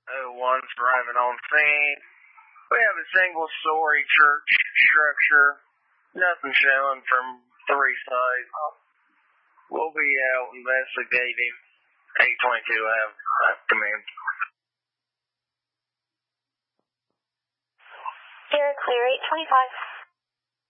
One's arriving on scene. We have a single-story church structure. Nothing showing from 3 sides. We'll be out investigating. 822 have command. You're clear, 825.